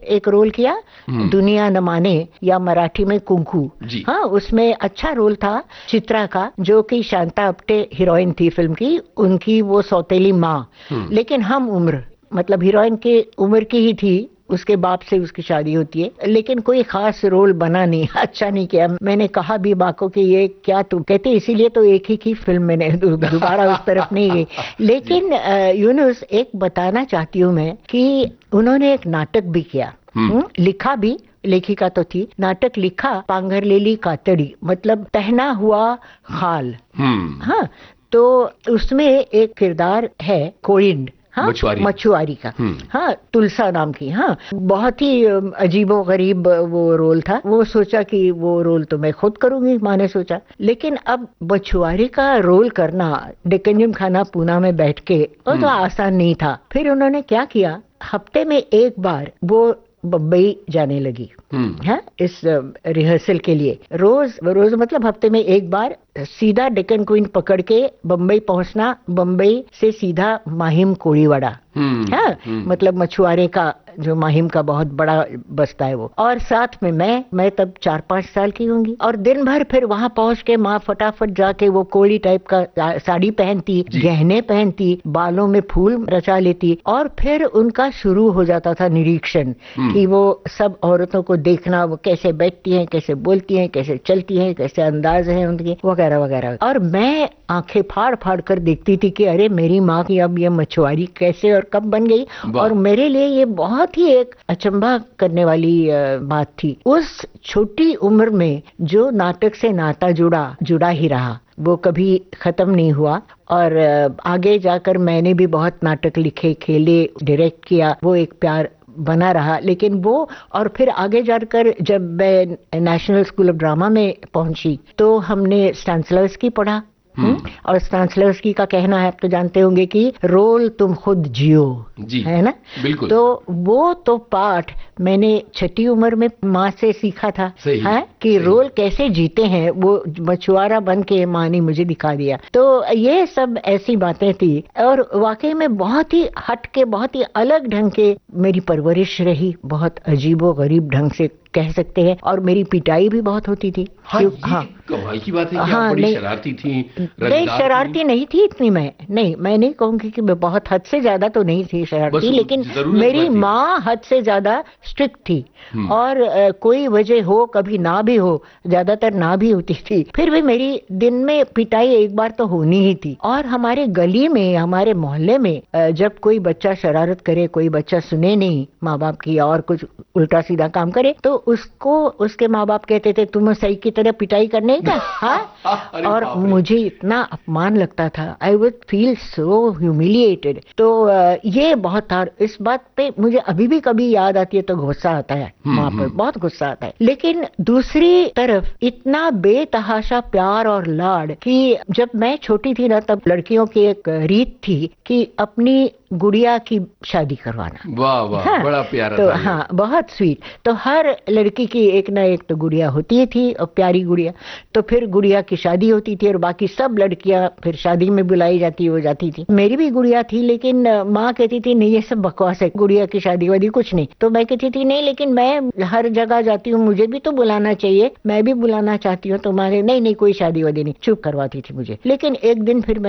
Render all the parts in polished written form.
एक रोल किया, दुनिया न माने, या मराठी में कुंकू। हाँ, उसमें अच्छा रोल था चित्रा का, जो कि शांता आप्टे हीरोइन थी फिल्म की, उनकी वो सौतेली माँ। लेकिन हम उम्र, मतलब हीरोइन के उम्र की ही थी, उसके बाप से उसकी शादी होती है, लेकिन कोई खास रोल बना नहीं, अच्छा नहीं किया। मैंने कहा भी माँ को कि ये क्या तुम कहते, इसीलिए तो एक ही की फिल्म मैंने दोबारा उस तरफ नहीं गई। लेकिन यूनुस, एक बताना चाहती हूँ मैं कि उन्होंने एक नाटक भी किया, लिखा भी, लेखिका तो थी, नाटक लिखा पांघरलेली कातड़ी, मतलब पहना हुआ खाल। हाँ, तो उसमें एक किरदार है कोइंड, हाँ, मछुआरी का। हाँ, तुलसा नाम की। हाँ, बहुत ही अजीबो गरीब वो रोल था। वो सोचा कि वो रोल तो मैं खुद करूंगी, माँ ने सोचा। लेकिन अब मछुआरी का रोल करना डेक्कन जिमखाना पूना में बैठ के, वो तो आसान नहीं था। फिर उन्होंने क्या किया, हफ्ते में एक बार वो बम्बई जाने लगी, है, इस रिहर्सल के लिए। रोज रोज मतलब हफ्ते में एक बार सीधा डेक्कन क्वीन पकड़ के बम्बई पहुंचना, बम्बई से सीधा माहिम कोळीवाड़ा, हाँ, मतलब मछुआरे का जो माहिम का बहुत बड़ा बस्ता है वो, और साथ में मैं तब 4-5 साल की होंगी, और दिन भर फिर वहां पहुंच के माँ फटाफट जाके वो कोली टाइप का साड़ी पहनती, गहने पहनती, बालों में फूल रचा लेती, और फिर उनका शुरू हो जाता था निरीक्षण, कि वो सब औरतों को देखना, वो कैसे बैठती हैं, कैसे बोलती हैं, कैसे चलती हैं, कैसे अंदाज है उनके, वगैरह वगैरह। और मैं आंखें फाड़ फाड़ कर देखती थी कि अरे मेरी माँ की अब ये मछुआरी कैसे और कब बन गई। और मेरे लिए ये बहुत ही एक अचंभा करने वाली बात थी। उस छोटी उम्र में जो नाटक से नाता जुड़ा ही रहा, वो कभी खत्म नहीं हुआ। और आगे जाकर मैंने भी बहुत नाटक लिखे, खेले, डायरेक्ट किया, वो एक प्यार बना रहा। लेकिन वो, और फिर आगे जाकर जब मैं नेशनल स्कूल ऑफ ड्रामा में पहुंची, तो हमने स्टानिस्लावस्की पढ़ा। और स्टानिस्लावस्की का कहना है, आप तो जानते होंगे, कि रोल तुम खुद जियो, है ना। बिल्कुल। तो वो तो पाठ मैंने छठी उम्र में माँ से सीखा था, है कि रोल कैसे जीते हैं, वो मछुआरा बन के माँ ने मुझे दिखा दिया। तो ये सब ऐसी बातें थी, और वाकई में बहुत ही हट के, बहुत ही अलग ढंग के मेरी परवरिश रही, बहुत अजीबो गरीब ढंग से कह सकते हैं। और मेरी पिटाई भी बहुत होती थी। हाँ, कमाल की बात है कि आप बड़ी शरारती थी। नहीं, शरारती नहीं थी इतनी, मैं नहीं कहूंगी कि मैं बहुत, हद से ज्यादा तो नहीं थी शरारती, लेकिन मेरी माँ हद से ज्यादा स्ट्रिक्ट थी। और कोई वजह हो, कभी ना भी हो, ज्यादातर ना भी होती थी, फिर भी मेरी दिन में पिटाई एक बार तो होनी ही थी। और हमारे गली में, हमारे मोहल्ले में जब कोई बच्चा शरारत करे, कोई बच्चा सुने नहीं माँ बाप की और कुछ उल्टा सीधा काम करे, तो उसको उसके माँ बाप कहते थे तुम सही की तरह पिटाई करने का। हाँ, और मुझे इतना अपमान लगता था, I would feel so humiliated. तो ये बहुत था। इस बात पे मुझे अभी भी कभी याद आती है तो गुस्सा आता है, माँ पर बहुत गुस्सा आता है। लेकिन दूसरी तरफ इतना बेतहाशा प्यार और लाड़, कि जब मैं छोटी थी ना, तब लड़कियों की एक रीत थी कि अपनी गुड़िया की शादी करवाना। वाह वाह, हाँ, बड़ा प्यारा तो था। हाँ, बहुत स्वीट। तो हर लड़की की एक ना एक तो गुड़िया होती ही थी, और प्यारी गुड़िया। तो फिर गुड़िया की शादी होती थी, और बाकी सब लड़कियां फिर शादी में बुलाई जाती हो जाती थी। मेरी भी गुड़िया थी, लेकिन माँ कहती थी नहीं, ये सब बकवास है, गुड़िया की शादी वादी कुछ नहीं। तो मैं कहती थी नहीं, लेकिन मैं हर जगह जाती हूँ, मुझे भी तो बुलाना चाहिए, मैं भी बुलाना चाहती हूँ। तो मारे नहीं कोई शादी वादी नहीं, चुप करवाती थी मुझे। लेकिन एक दिन फिर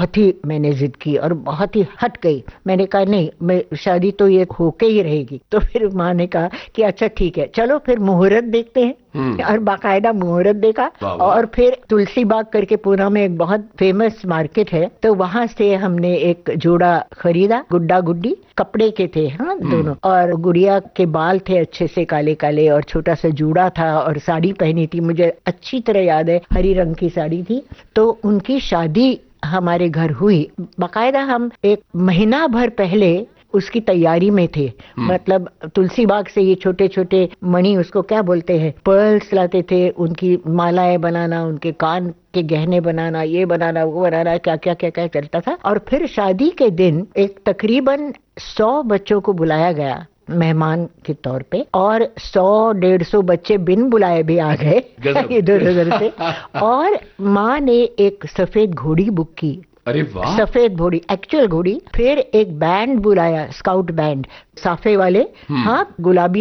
मैंने जिद की और बहुत ही हट गई। मैंने कहा नहीं, मैं शादी तो ये होके ही रहेगी। तो फिर माँ ने कहा कि अच्छा ठीक है, चलो फिर मुहूर्त देखते हैं। और बाकायदा मुहूर्त देखा। और फिर तुलसी बाग करके पूना में एक बहुत फेमस मार्केट है, तो वहां से हमने एक जोड़ा खरीदा, गुड्डा गुड्डी कपड़े के थे, हाँ, दोनों। और गुड़िया के बाल थे अच्छे से काले काले, और छोटा सा जूड़ा था, और साड़ी पहनी थी, मुझे अच्छी तरह याद है, हरी रंग की साड़ी थी। तो उनकी शादी हमारे घर हुई। बाकायदा हम एक महीना भर पहले उसकी तैयारी में थे। मतलब तुलसी बाग से ये छोटे छोटे मणि, उसको क्या बोलते हैं, पर्ल्स लाते थे, उनकी मालाएं बनाना, उनके कान के गहने बनाना, ये बनाना, वो बनाना, क्या क्या क्या क्या चलता था। और फिर शादी के दिन एक तकरीबन 100 बच्चों को बुलाया गया मेहमान के तौर पे, और 100-150 बच्चे बिन बुलाए भी आ गए इधर उधर से। और माँ ने एक सफेद घोड़ी बुक की। अरे वाह, सफेद घोड़ी, एक्चुअल घोड़ी। फिर एक बैंड बुलाया, स्काउट बैंड, साफे वाले, हाँ, गुलाबी